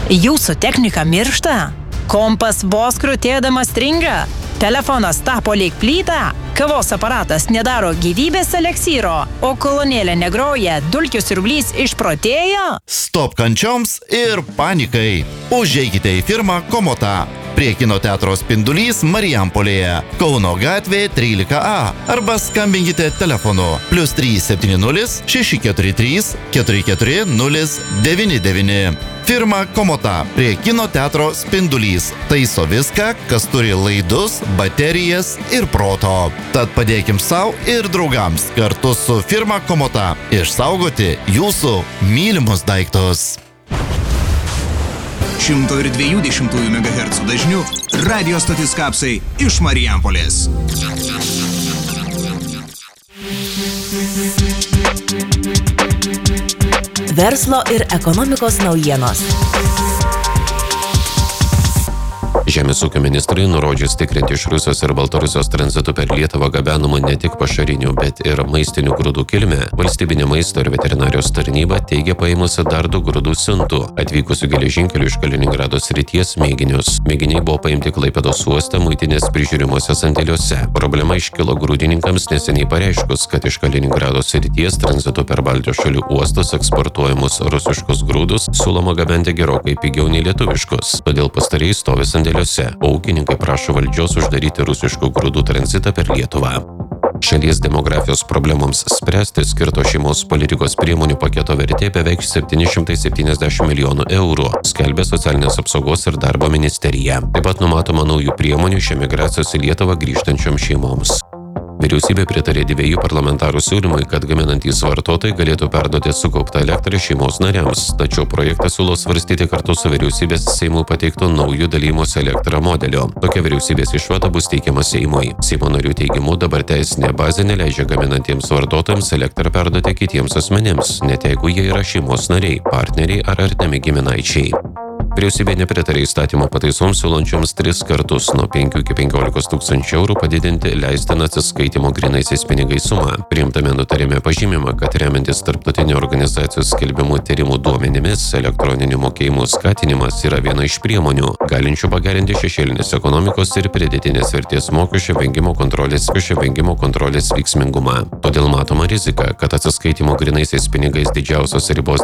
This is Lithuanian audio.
Jūsų technika miršta? Kompas vos krutėdamas stringa? Telefonas tapo lyg plyta? Kavos aparatas nedaro gyvybės eleksyro? O kolonėlė negroja, dulkių siurblys išprotėjo? Stop kančioms ir panikai. Užeikite į firmą Komota. Prie kino teatro Spindulys Marijampolėje, Kauno gatvė 13A. Arba skambinkite telefonu +370 643 44099. Firma Komota prie kino teatro Spindulys. Taiso viską, kas turi laidus, baterijas ir proto. Tad padėkim savo ir draugams kartu su firma Komota išsaugoti jūsų mylimus daiktus. 102,2 MHz dažniu radio stotis Kapsai iš Marijampolės. Verslo ir ekonomikos naujienos. Žemės ūkio ministrai nurodžius tikrinti iš Rusijos ir Baltarusijos tranzitu per Lietuvą gabenamą ne tik pašarinių, bet ir maistinių grūdų kilmę. Valstybinė maisto ir veterinarijos tarnyba teigia paėmusi dar 2 grūdų siuntų, atvykusių geležinkelių iš Kaliningrado srities mėginius. Mėginiai buvo paimti Klaipėdos uoste muitinės prižiūrimuose sandėliuose. Problema iškilo grūdininkams neseniai pareiškus, kad iš Kaliningrado srities tranzitu per Baltijos šalių uostus eksportuojamus rusiškus grūdus siūloma gabenti gerokai pigiau nei lietuviškus. Todėl pastarieji stovi sandėliuose. O ūkininkai prašo valdžios uždaryti rusiškų grūdų tranzitą per Lietuvą. Šalies demografijos problemoms spręsti skirto šeimos politikos priemonių paketo vertė beveik 770 milijonų eurų, skelbia Socialinės apsaugos ir darbo ministerija. Taip pat numatoma naujų priemonių iš emigracijos į Lietuvą grįžtančioms šeimoms. Vyriausybė pritarė 2 parlamentarų siūlymui, kad gaminantys vartotojai galėtų perduoti sukauptą elektrą šeimos nariams, tačiau projektą siūlo svarstyti kartu su vyriausybės Seimui pateikto naujų dalymosi elektrą modelio. Tokia vyriausybės išvada bus teikiama Seimui. Seimo narių teigimu dabar teisinė bazė neleidžia gaminantiems vartotojams elektrą perduoti kitiems asmenims, net jeigu jie yra šeimos nariai, partneriai ar artimi giminaičiai. Vyriausybė nepritarė įstatymo pataisoms siūlančioms 3 kartus nuo 5 iki 15 tūkstančių eurų padidinti leistiną atsiskaitimo grynaisiais pinigais sumą. Priimtame nutarime pažymima, kad remiantis tarptautinių organizacijų skelbimų tyrimų duomenimis, elektroninių mokėjimų skatinimas yra viena iš priemonių, galinčių pagerinti šešėlinės ekonomikos ir pridėtinės vertės mokesčio vengimo kontrolės veiksmingumą. Todėl matoma rizika, kad atsiskaitimo grynaisiais pinigais didžiausios ribos